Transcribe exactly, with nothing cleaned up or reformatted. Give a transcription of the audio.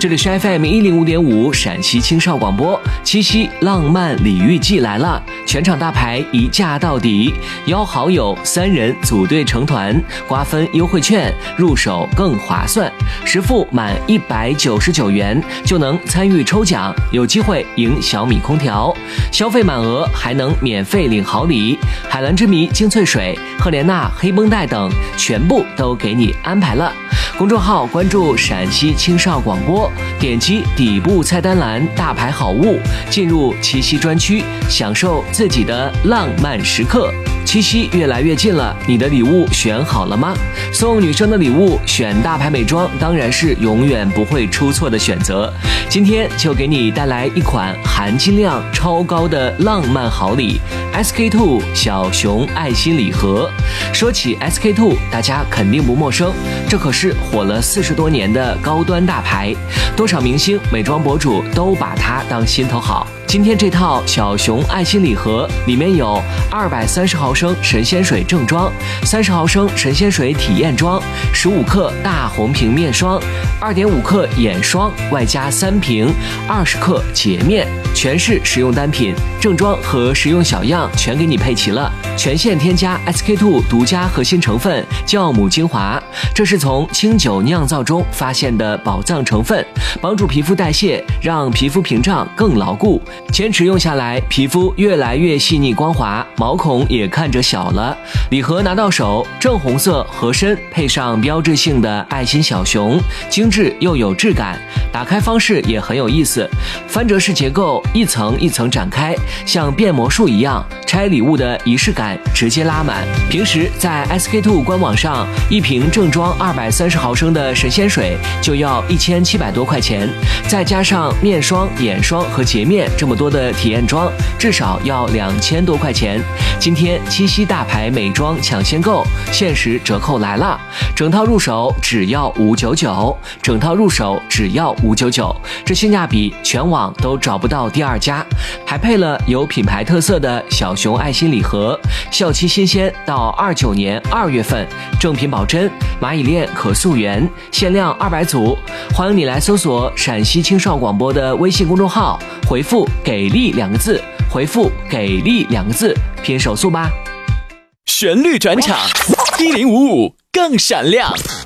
这里是 F M 一零五点五陕西青少广播，七夕浪漫礼遇季来了，全场大牌一价到底，邀好友三人组队成团，瓜分优惠券，入手更划算，实付满一百九十九元就能参与抽奖，有机会赢小米空调，消费满额还能免费领好礼，海蓝之谜精粹水、赫莲娜黑绷带等全部都给你安排了。公众号关注陕西青少广播，点击底部菜单栏大牌好物，进入七夕专区，享受自己的浪漫时刻。七夕越来越近了，你的礼物选好了吗？送女生的礼物选大牌美妆当然是永远不会出错的选择。今天就给你带来一款含金量超高的浪漫好礼 S K two 小熊爱心礼盒。说起 S K two 大家肯定不陌生，这可是火了四十多年的高端大牌，多少明星美妆博主都把它当心头好。今天这套小熊爱心礼盒里面有二百三十毫升神仙水正装、三十毫升神仙水体验装、十五克大红瓶面霜、二点五克眼霜，外加三瓶二十克洁面，全是实用单品，正装和实用小样全给你配齐了。全线添加 S K two 独家核心成分酵母精华，这是从清酒酿造中发现的宝藏成分，帮助皮肤代谢，让皮肤屏障更牢固。坚持用下来，皮肤越来越细腻光滑，毛孔也看着小了。礼盒拿到手，正红色盒身配上标志性的爱心小熊，精致又有质感。打开方式也很有意思，翻折式结构，一层一层展开，像变魔术一样，拆礼物的仪式感直接拉满。平时在 S K two 官网上，一瓶正装二百三十毫升的神仙水就要一千七百多块钱，再加上面霜、眼霜和洁面这么多的体验装，至少要两千多块钱。今天七夕大牌美妆抢先购，限时折扣来了，整套入手只要五九九，整套入手只要五九九，这性价比全网都找不到第二家。还配了有品牌特色的小熊爱心礼盒，效期新鲜到二九年二月份，正品保真，蚂蚁链可溯源，限量二百组。欢迎你来搜索陕西青少广播的微信公众号，回复给力两个字，回复给力两个字，拼手速吧。 旋律转场一零五五更闪亮。